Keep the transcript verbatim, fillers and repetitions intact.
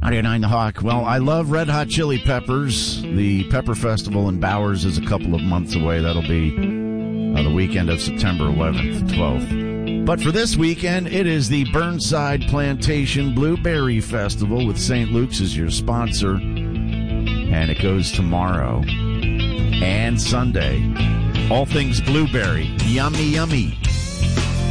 Audio nine The Hawk. Well, I love Red Hot Chili Peppers. The Pepper Festival in Bowers is a couple of months away. That'll be uh, the weekend of September eleventh and twelfth. But for this weekend, it is the Burnside Plantation Blueberry Festival with Saint Luke's as your sponsor. And it goes tomorrow and Sunday. All things blueberry. Yummy, yummy.